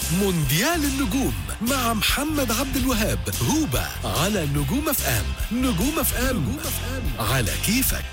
مونديال النجوم مع محمد عبد الوهاب هوبا على نجوم اف ام. نجوم اف ام على كيفك.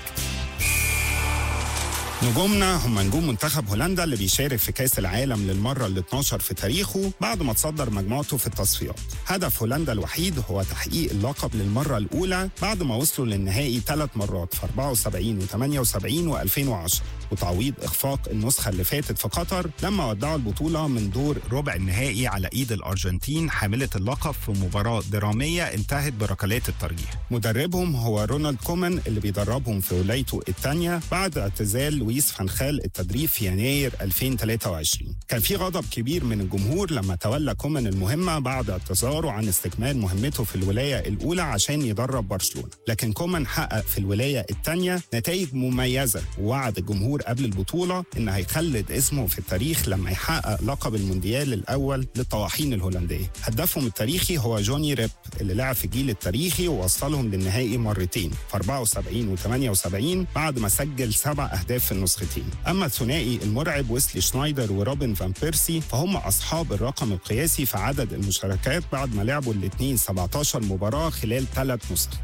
نجومنا هم نجوم منتخب هولندا اللي بيشارك في كأس العالم للمرة ال 12 في تاريخه بعد ما تصدر مجموعته في التصفيات. هدف هولندا الوحيد هو تحقيق اللقب للمرة الأولى بعد ما وصلوا للنهائي 3 مرات في 74 و78 و2010، وتعويض إخفاق النسخة اللي فاتت في قطر لما ودعوا البطولة من دور ربع النهائي على إيد الأرجنتين حاملة اللقب في مباراة درامية انتهت بركلات الترجيح. مدربهم هو رونالد كومان اللي بيدربهم في ولايته الثانية بعد اعتزال لويس فان خال التدريب في يناير 2023. كان في غضب كبير من الجمهور لما تولى كومان المهمة بعد اعتذاره عن استكمال مهمته في الولاية الأولى عشان يدرب برشلونة، لكن كومان حقق في الولاية الثانية نتائج مميزة ووعد الجمهور قبل البطولة إن هيخلد اسمه في التاريخ لما يحقق لقب المونديال الأول للطواحين الهولندية. هدفهم التاريخي هو جوني ريب اللي لعب في الجيل التاريخي ووصلهم للنهائي مرتين في 74 و78 بعد ما سجل 7 أهداف في النسختين. أما الثنائي المرعب ويسلي شنايدر وروبن فان بيرسي فهم أصحاب الرقم القياسي في عدد المشاركات بعد ما لعبوا الاثنين 17 مباراة خلال 3 نسخ.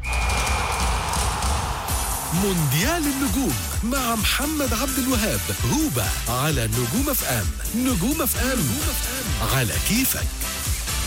مونديال النجوم مع محمد عبد الوهاب هوبا على نجوم اف ام. نجوم اف ام على كيفك.